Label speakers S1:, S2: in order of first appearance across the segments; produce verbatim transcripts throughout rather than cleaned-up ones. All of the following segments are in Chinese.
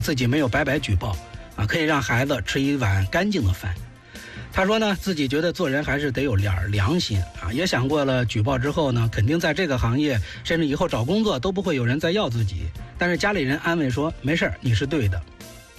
S1: 自己没有白白举报啊，可以让孩子吃一碗干净的饭。他说呢，自己觉得做人还是得有点良心啊，也想过了举报之后呢，肯定在这个行业甚至以后找工作都不会有人再要自己。但是家里人安慰说，没事，你是对的。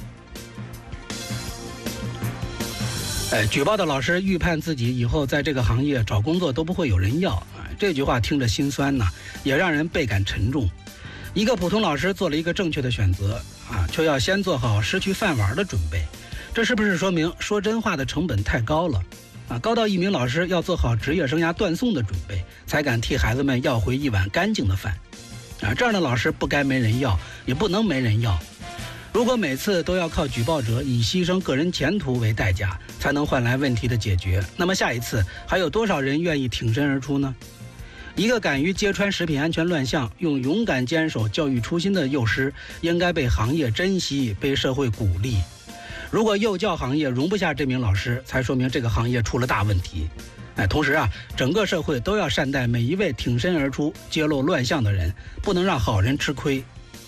S1: 哎，举报的老师预判自己以后在这个行业找工作都不会有人要啊，这句话听着心酸呐，也让人倍感沉重。一个普通老师做了一个正确的选择啊，却要先做好失去饭碗的准备。这是不是说明说真话的成本太高了啊？高到一名老师要做好职业生涯断送的准备，才敢替孩子们要回一碗干净的饭啊！这样的老师不该没人要，也不能没人要。如果每次都要靠举报者以牺牲个人前途为代价才能换来问题的解决，那么下一次还有多少人愿意挺身而出呢？一个敢于揭穿食品安全乱象，用勇敢坚守教育初心的幼师，应该被行业珍惜，被社会鼓励。如果幼教行业容不下这名老师，才说明这个行业出了大问题。哎，同时啊，整个社会都要善待每一位挺身而出揭露乱象的人，不能让好人吃亏。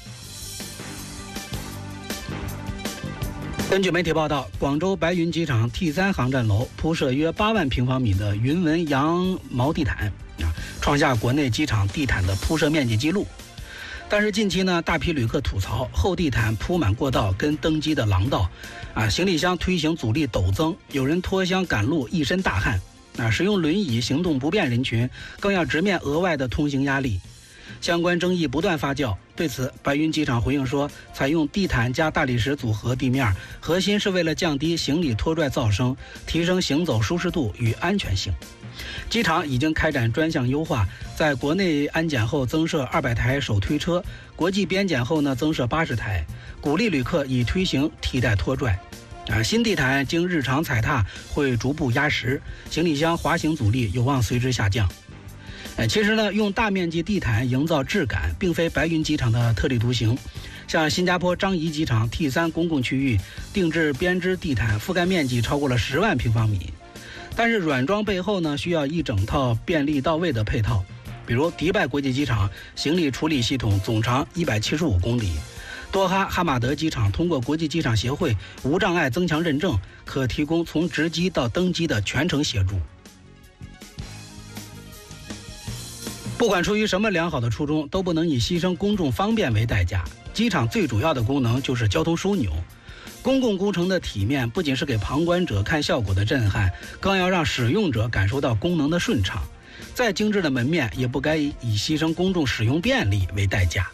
S1: 根据媒体报道，广州白云机场 T 三 航站楼铺设约八万平方米的云纹羊毛地毯啊，创下国内机场地毯的铺设面积纪录。但是近期呢，大批旅客吐槽厚地毯铺满过道跟登机的廊道，啊，行李箱推行阻力陡增，有人脱箱赶路一身大汗，啊，使用轮椅行动不便人群更要直面额外的通行压力。相关争议不断发酵，对此白云机场回应说，采用地毯加大理石组合地面，核心是为了降低行李拖拽噪声，提升行走舒适度与安全性。机场已经开展专项优化，在国内安检后增设二百台手推车，国际边检后呢增设八十台，鼓励旅客以推行替代拖拽。啊，新地毯经日常踩踏会逐步压实，行李箱滑行阻力有望随之下降。哎，其实呢，用大面积地毯营造质感，并非白云机场的特立独行。像新加坡樟宜机场 T 三 公共区域定制编织地毯，覆盖面积超过了十万平方米。但是软装背后呢，需要一整套便利到位的配套，比如迪拜国际机场行李处理系统总长一百七十五公里，多哈哈马德机场通过国际机场协会无障碍增强认证，可提供从值机到登机的全程协助。不管出于什么良好的初衷，都不能以牺牲公众方便为代价。机场最主要的功能就是交通枢纽，公共工程的体面不仅是给旁观者看效果的震撼，更要让使用者感受到功能的顺畅。再精致的门面也不该以牺牲公众使用便利为代价。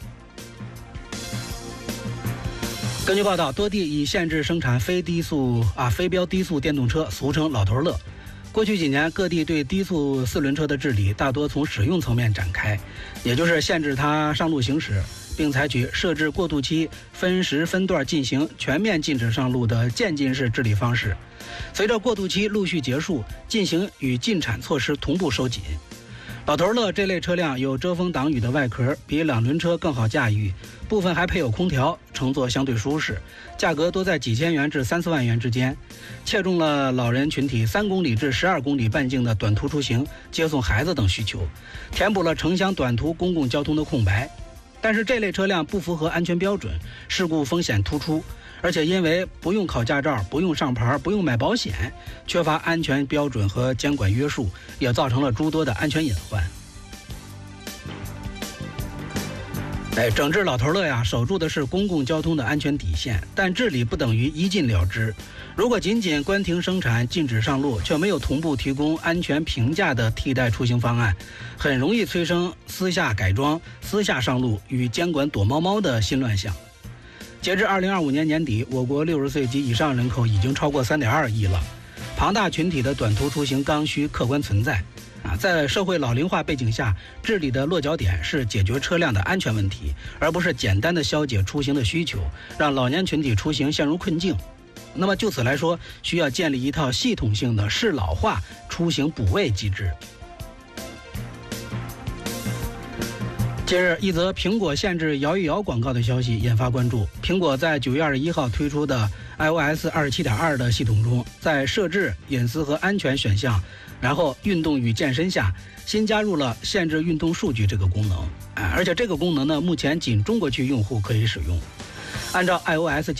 S1: 根据报道，多地已限制生产非低速啊非标低速电动车，俗称老头乐。过去几年，各地对低速四轮车的治理大多从使用层面展开，也就是限制它上路行驶，并采取设置过渡期、分时分段进行、全面禁止上路的渐进式治理方式。随着过渡期陆续结束，进行与禁产措施同步收紧。老头乐这类车辆有遮风挡雨的外壳，比两轮车更好驾驭，部分还配有空调，乘坐相对舒适，价格都在几千元至三四万元之间，切中了老人群体三公里至十二公里半径的短途出行、接送孩子等需求，填补了城乡短途公共交通的空白。但是这类车辆不符合安全标准，事故风险突出，而且因为不用考驾照、不用上牌、不用买保险，缺乏安全标准和监管约束，也造成了诸多的安全隐患。哎，整治老头乐呀，守住的是公共交通的安全底线，但治理不等于一禁了之。如果仅仅关停生产、禁止上路，却没有同步提供安全评价的替代出行方案，很容易催生私下改装、私下上路与监管躲猫猫的新乱象。截至二零二五年年底，我国六十岁及以上人口已经超过三点二亿了，庞大群体的短途出行刚需客观存在。啊，在社会老龄化背景下，治理的落脚点是解决车辆的安全问题，而不是简单的消解出行的需求，让老年群体出行陷入困境。那么就此来说，需要建立一套系统性的适老化出行补位机制。近日，一则苹果限制摇一摇广告的消息引发关注。苹果在九月二十一号推出的 iOS 二十七点二 的系统中，在设置、隐私和安全选项，然后运动与健身下，新加入了限制运动数据这个功能。而且这个功能呢，目前仅中国区用户可以使用。 按照 iOS